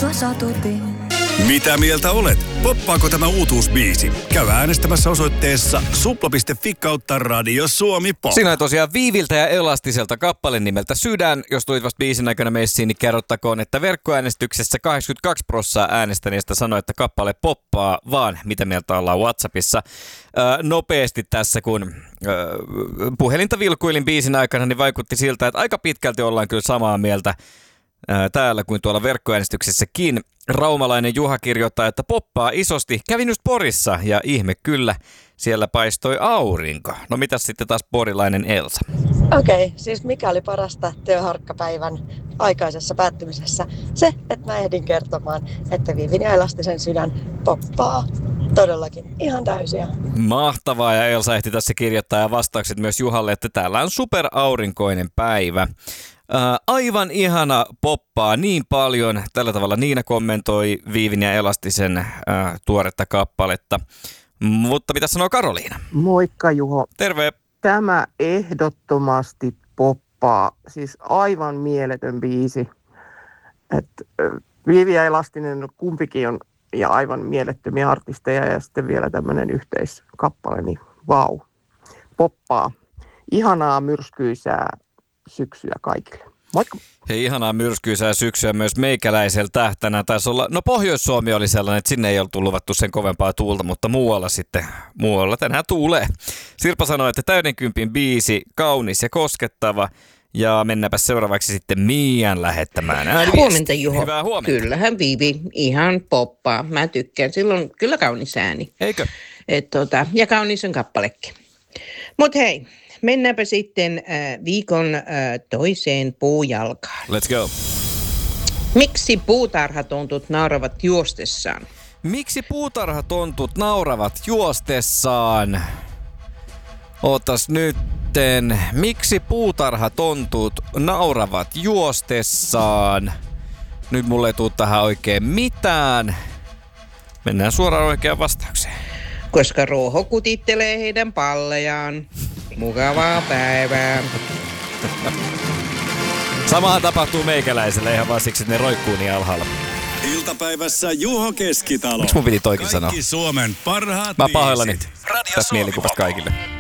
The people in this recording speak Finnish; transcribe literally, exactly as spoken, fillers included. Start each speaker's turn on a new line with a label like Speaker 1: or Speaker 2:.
Speaker 1: satutin.
Speaker 2: Mitä mieltä olet? Poppaako tämä uutuusbiisi? Käy äänestämässä osoitteessa supla piste fi kautta Radio Suomi Pop.
Speaker 3: Siinä on tosiaan Viiviltä ja Elastiselta kappale nimeltä Sydän. Jos tulit vasta biisin aikana messiin, niin kerrottakoon, että verkkoäänestyksessä kahdeksankymmentäkaksi prosenttia äänestäneistä sanoi, että kappale poppaa, vaan mitä mieltä ollaan WhatsAppissa. Öö, nopeasti tässä, kun öö, puhelinta vilkuilin biisin aikana, niin vaikutti siltä, että aika pitkälti ollaan kyllä samaa mieltä täällä kuin tuolla verkkoäänestyksessäkin. Raumalainen Juha kirjoittaa, että poppaa isosti. Kävin just Porissa ja ihme kyllä, siellä paistoi aurinko. No mitäs sitten taas porilainen Elsa?
Speaker 4: Okei, okay, siis mikä oli parasta työharkkapäivän aikaisessa päättymisessä? Se, että mä ehdin kertomaan, että Viivin ja Elastisen Sydän poppaa. Todellakin ihan täysiä.
Speaker 3: Mahtavaa, ja Elsa ehti tässä kirjoittaa ja vastaukset myös Juhalle, että täällä on superaurinkoinen päivä. Ää, aivan ihana poppaa niin paljon. Tällä tavalla Niina kommentoi Viivin ja Elastisen ää, tuoretta kappaletta. Mutta mitä sanoo Karoliina?
Speaker 5: Moikka Juho.
Speaker 3: Terve.
Speaker 5: Tämä ehdottomasti poppaa. Siis aivan mieletön biisi. Et, Viivi ja Elastinen kumpikin on ja aivan mielettömiä artisteja ja sitten vielä tämmöinen yhteiskappale, niin vau. Poppaa. Ihanaa myrskyisää syksyä kaikille. Moikka!
Speaker 3: Hei, ihanaa myrskyisää syksyä myös meikäläiseltä. Tänään taisi olla, no Pohjois-Suomi oli sellainen, että sinne ei oltu luvattu sen kovempaa tuulta, mutta muualla sitten, muualla tänään tuulee. Sirpa sanoi, että täydenkympin biisi, kaunis ja koskettava. Ja mennäänpä seuraavaksi sitten Mian lähettämään ääniviesti.
Speaker 6: Huomenta Juho.
Speaker 3: Hyvää huomenta.
Speaker 6: Kyllähän Vivi ihan poppaa. Mä tykkään. Silloin kyllä kaunis ääni.
Speaker 3: Eikö?
Speaker 6: Et, tota, ja kaunis on kappalekin. Mut hei, mennäänpä sitten äh, viikon äh, toiseen puujalkaan.
Speaker 3: Let's go.
Speaker 6: Miksi puutarhatontut nauravat juostessaan?
Speaker 3: Miksi puutarhatontut nauravat juostessaan? Ootas nytten. Miksi puutarhatontut nauravat juostessaan? Nyt mulle ei tuu tähän oikein mitään. Mennään suoraan oikeaan vastaukseen.
Speaker 6: Koska ruoho kutittelee heidän pallejaan. Mukavaa päivää.
Speaker 3: Samahan tapahtuu meikäläiselle ihan vaan siksi, että ne roikkuu niin alhaalla.
Speaker 2: Iltapäivässä Juho Keskitalo.
Speaker 3: Miksi mun piti toikin sanoa?
Speaker 2: Kaikki Suomen parhaat
Speaker 3: Mä pahoillani
Speaker 2: biisit.
Speaker 3: tästä mielikuvasta kaikille.